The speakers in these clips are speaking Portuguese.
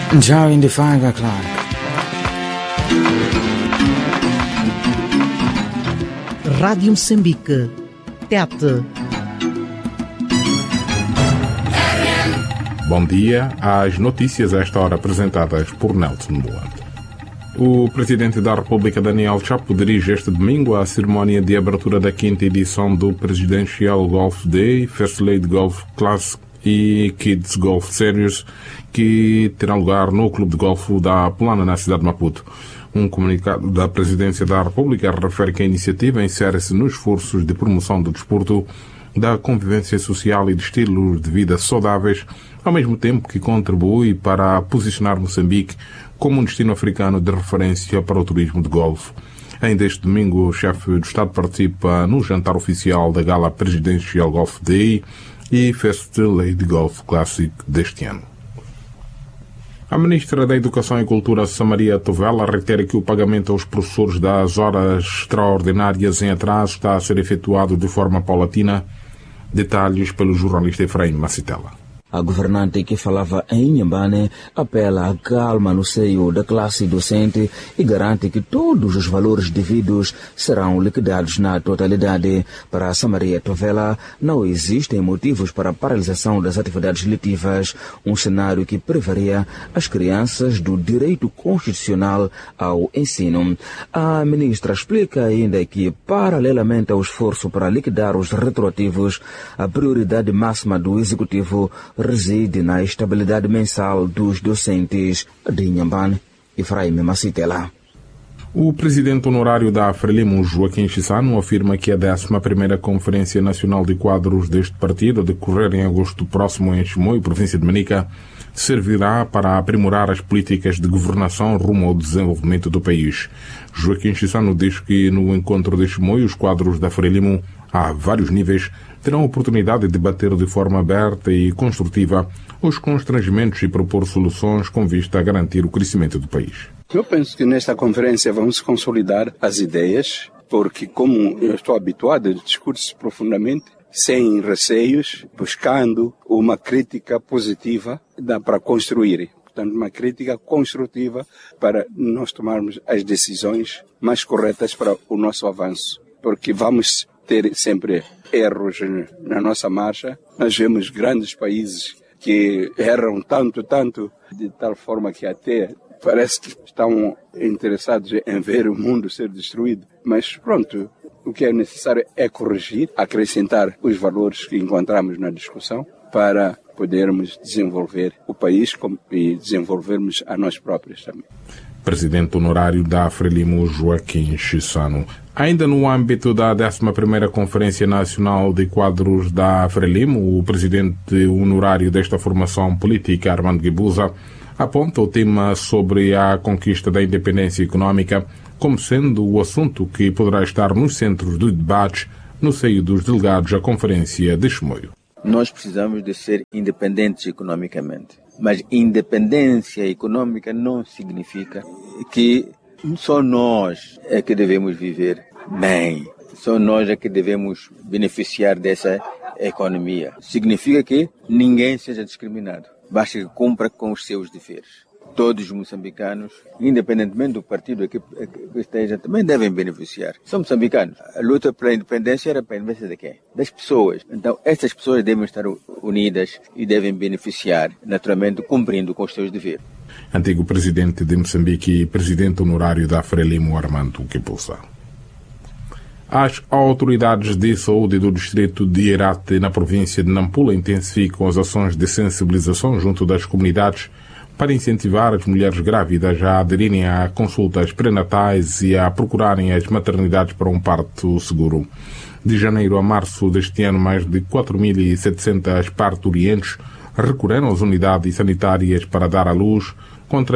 Já in the 5 o'clock. Rádio Moçambique. Tete. Bom dia. As notícias a esta hora apresentadas por Nelson Boante. O Presidente da República, Daniel Chapo, dirige este domingo a cerimónia de abertura da 5ª edição do Presidential Golf Day, First Lady Golf Classic e Kids Golf Series, que terá lugar no Clube de Golfo da Plana, na cidade de Maputo. Um comunicado da Presidência da República refere que a iniciativa insere-se nos esforços de promoção do desporto, da convivência social e de estilos de vida saudáveis, ao mesmo tempo que contribui para posicionar Moçambique como um destino africano de referência para o turismo de golfe. Ainda este domingo, o chefe do Estado participa no jantar oficial da Gala Presidential Golf Day e First Lady Golf Classic deste ano. A Ministra da Educação e Cultura, Samaria Tovela, reitera que o pagamento aos professores das horas extraordinárias em atraso está a ser efetuado de forma paulatina. Detalhes pelo jornalista Efraim Macitela. A governante que falava em Inhambane apela à calma no seio da classe docente e garante que todos os valores devidos serão liquidados na totalidade. Para a Samaria Tovela, não existem motivos para a paralisação das atividades letivas, um cenário que privaria as crianças do direito constitucional ao ensino. A ministra explica ainda que, paralelamente ao esforço para liquidar os retroativos, a prioridade máxima do Executivo reside na estabilidade mensal dos docentes de Inhambane. Efraim Macitela. O presidente honorário da Frelimo, Joaquim Chissano, afirma que a 11ª Conferência Nacional de Quadros deste partido, a decorrer em agosto próximo em Chimoio, província de Manica, servirá para aprimorar as políticas de governação rumo ao desenvolvimento do país. Joaquim Chissano diz que no encontro de Chimoio, os quadros da Frelimo, a vários níveis, terão a oportunidade de debater de forma aberta e construtiva os constrangimentos e propor soluções com vista a garantir o crescimento do país. Eu penso que nesta conferência vamos consolidar as ideias, porque como eu estou habituado a discursos profundamente, sem receios, buscando uma crítica positiva para construir. Portanto, uma crítica construtiva para nós tomarmos as decisões mais corretas para o nosso avanço. Porque vamos ter sempre erros na nossa marcha. Nós vemos grandes países que erram tanto, de tal forma que até parece que estão interessados em ver o mundo ser destruído. Mas pronto, o que é necessário é corrigir, acrescentar os valores que encontramos na discussão para podermos desenvolver o país e desenvolvermos a nós próprios também. Presidente honorário da Frelimo, Joaquim Chissano. Ainda no âmbito da 11ª Conferência Nacional de Quadros da Frelimo, o presidente honorário desta formação política, Armando Guebuza, aponta o tema sobre a conquista da independência econômica como sendo o assunto que poderá estar nos centros do debate no seio dos delegados à Conferência de Chimoio. Nós precisamos de ser independentes economicamente. Mas independência econômica não significa que só nós é que devemos viver bem. Só nós é que devemos beneficiar dessa economia. Significa que ninguém seja discriminado. Basta que cumpra com os seus deveres. Todos os moçambicanos, independentemente do partido que esteja, também devem beneficiar. São moçambicanos. A luta pela independência era para a independência de quem? Das pessoas. Então, essas pessoas devem estar unidas e devem beneficiar, naturalmente, cumprindo com os seus deveres. Antigo presidente de Moçambique e presidente honorário da Frelimo, Armando Guebuza. As autoridades de saúde do distrito de Irate, na província de Nampula, intensificam as ações de sensibilização junto das comunidades para incentivar as mulheres grávidas a aderirem a consultas pré-natais e a procurarem as maternidades para um parto seguro. De janeiro a março deste ano, mais de 4.700 parturientes recorreram às unidades sanitárias para dar à luz, contra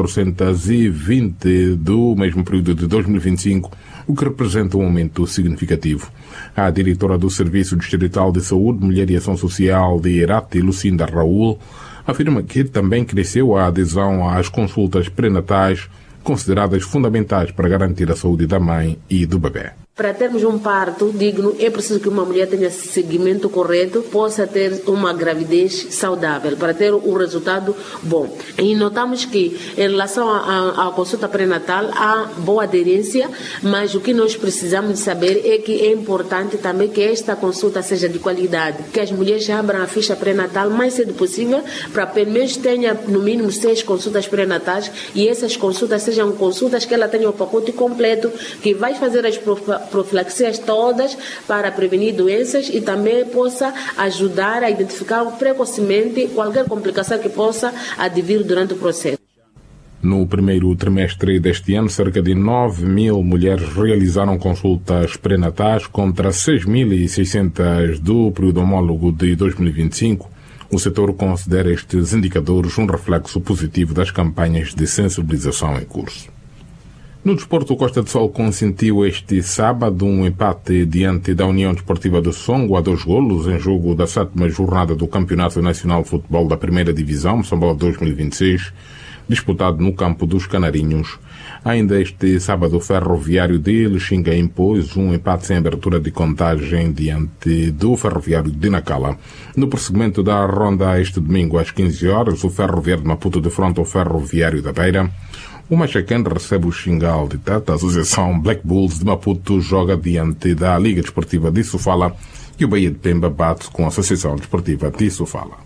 1.420 do mesmo período de 2025, o que representa um aumento significativo. A diretora do Serviço Distrital de Saúde, Mulher e Ação Social de Irate, Lucinda Raul, afirma que também cresceu a adesão às consultas pré-natais, consideradas fundamentais para garantir a saúde da mãe e do bebê. Para termos um parto digno, é preciso que uma mulher tenha seguimento correto, possa ter uma gravidez saudável, para ter um resultado bom. E notamos que, em relação à consulta pré-natal, há boa aderência, mas o que nós precisamos de saber é que é importante também que esta consulta seja de qualidade, que as mulheres abram a ficha pré-natal o mais cedo possível, para pelo menos tenha no mínimo 6 consultas pré-natais, e essas consultas sejam consultas que ela tenha o pacote completo, que vai fazer as profilaxias todas para prevenir doenças e também possa ajudar a identificar precocemente qualquer complicação que possa advir durante o processo. No primeiro trimestre deste ano, cerca de 9.000 mulheres realizaram consultas pré-natais contra 6.600 do período homólogo de 2025. O setor considera estes indicadores um reflexo positivo das campanhas de sensibilização em curso. No desporto, o Costa do Sol consentiu este sábado um empate diante da União Desportiva de Songo a 2 golos em jogo da 7ª jornada do Campeonato Nacional de Futebol da Primeira Divisão, Moçambola 2026, disputado no campo dos Canarinhos. Ainda este sábado, o Ferroviário de Lixinga impôs um empate sem abertura de contagem diante do Ferroviário de Nacala. No prosseguimento da ronda este domingo às 15 horas, o Ferroviário de Maputo defronta o Ferroviário da Beira. O Machacan recebe o Xingal de Teta. A Associação Black Bulls de Maputo joga diante da Liga Desportiva de Sofala e o Bahia de Pemba bate com a Associação Desportiva de Sofala.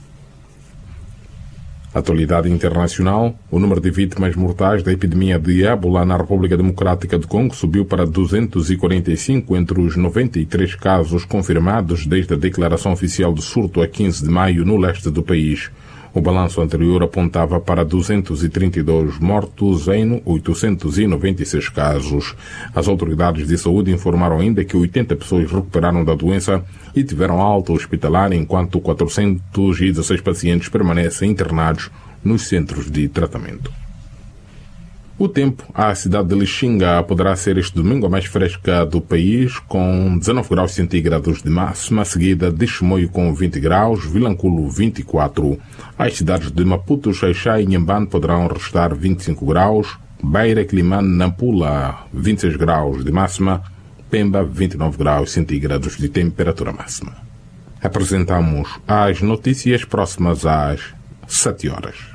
Atualidade internacional. O número de vítimas mortais da epidemia de ébola na República Democrática do Congo subiu para 245 entre os 93 casos confirmados desde a declaração oficial de surto a 15 de maio no leste do país. O balanço anterior apontava para 232 mortos em 896 casos. As autoridades de saúde informaram ainda que 80 pessoas recuperaram da doença e tiveram alta hospitalar, enquanto 416 pacientes permanecem internados nos centros de tratamento. O tempo. A cidade de Lixinga poderá ser este domingo a mais fresca do país, com 19 graus centígrados de máxima, seguida de Chimoio com 20 graus, Vilanculo 24. As cidades de Maputo, Xaixai e Inhambane poderão registrar 25 graus, Beira, Climane, Nampula 26 graus de máxima, Pemba 29 graus centígrados de temperatura máxima. Apresentamos as notícias próximas às 7 horas.